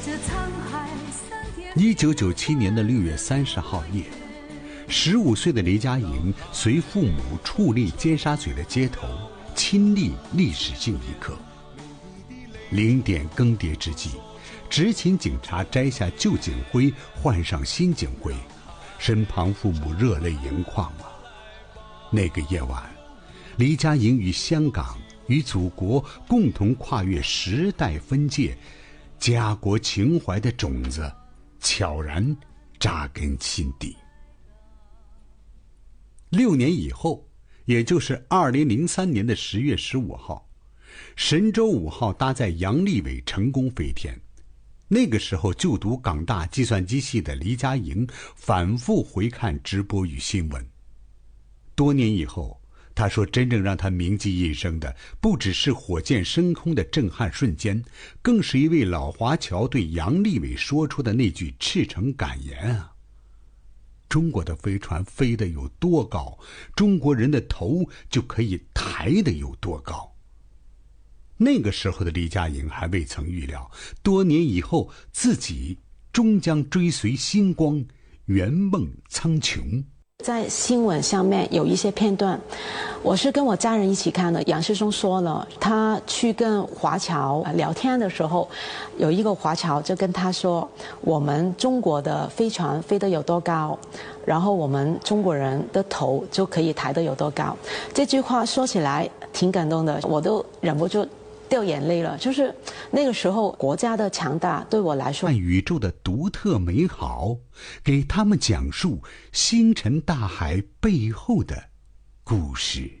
1997年的6月30号夜，15岁的黎佳莹随父母矗立尖沙咀的街头，亲历历史性一刻。0点更迭之际，执勤警察摘下旧警徽，换上新警徽，身旁父母热泪盈眶啊！那个夜晚，黎佳莹与香港、与祖国共同跨越时代分界，家国情怀的种子悄然扎根心底。6年以后，也就是2003年的10月15号，神舟5号搭载杨利伟成功飞天。那个时候就读港大计算机系的黎佳莹反复回看直播与新闻。多年以后，他说真正让他铭记一生的不只是火箭升空的震撼瞬间，更是一位老华侨对杨利伟说出的那句赤诚感言啊：中国的飞船飞得有多高，中国人的头就可以抬得有多高。那个时候的黎佳莹还未曾预料，多年以后自己终将追随星光，圆梦苍穹。 在新闻上面有一些片段，我是跟我家人一起看的。杨师兄说了，他去跟华侨聊天的时候，有一个华侨就跟他说，我们中国的飞船飞得有多高，然后我们中国人的头就可以抬得有多高。这句话说起来挺感动的，我都忍不住掉眼泪了。就是那个时候国家的强大对我来说， 宇宙的独特美好，给他们讲述星辰大海背后的故事。